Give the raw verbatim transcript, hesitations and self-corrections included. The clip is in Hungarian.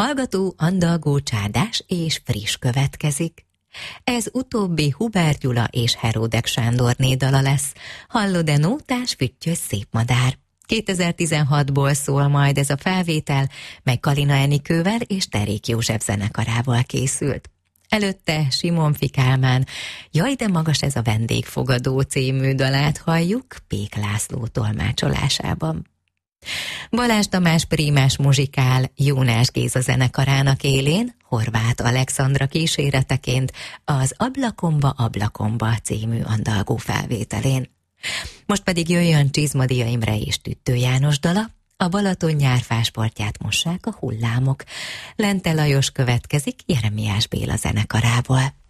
Hallgató, andalgó, csárdás és friss következik. Ez utóbbi Hubert Gyula és Heródek Sándorné dala lesz. Hallod-e nótás, füttyös szép madár? kétezer-tizenhatból szól majd ez a felvétel, mely Kalina Enikővel és Derék József zenekarával készült. Előtte Simon Fikálmán, Jaj, de magas ez a vendégfogadó című dalát halljuk Pék László tolmácsolásában. Balázs Tamás prímás muzsikál Jónás Géza zenekarának élén, Horváth Alexandra kíséreteként az Ablakomba, Ablakomba című andalgó felvételén. Most pedig jöjjön Csizmadia Imre és Tüttő János dala, a Balaton nyárfáspartját mossák a hullámok. Lente Lajos következik Jeremiás Béla zenekarából.